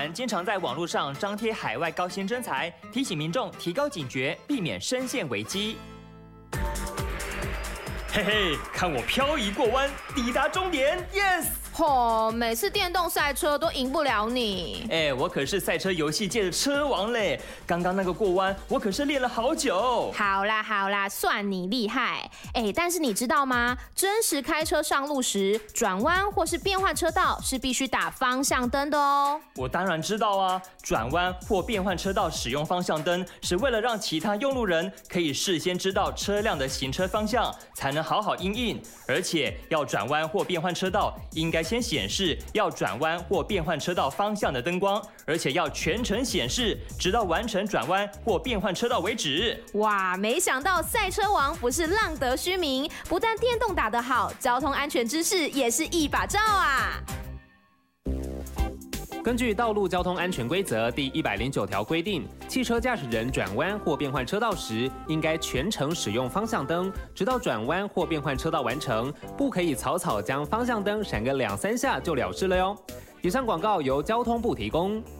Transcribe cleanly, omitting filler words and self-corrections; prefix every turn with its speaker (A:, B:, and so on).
A: 团经常在网络上张贴海外高薪征才，提醒民众提高警觉，避免深陷危机。嘿嘿，看我漂移过弯，抵达终点 ，yes！
B: 吼，每次电动赛车都赢不了你。
A: 我可是赛车游戏界的车王嘞！刚刚那个过弯，我可是练了好久。
B: 好啦，算你厉害。但是你知道吗？真实开车上路时，转弯或是变换车道是必须打方向灯的哦。
A: 我当然知道啊，转弯或变换车道使用方向灯，是为了让其他用路人可以事先知道车辆的行车方向，才能好好因应。而且要转弯或变换车道，应该先显示要转弯或变换车道方向的灯光，而且要全程显示，直到完成转弯或变换车道为止。
B: 哇，没想到赛车王不是浪得虚名，不但电动打得好，交通安全知识也是一把照啊！
C: 根据《道路交通安全规则》第109条规定，汽车驾驶人转弯或变换车道时，应该全程使用方向灯，直到转弯或变换车道完成，不可以草草将方向灯闪个2-3下就了事了哟。以上广告由交通部提供。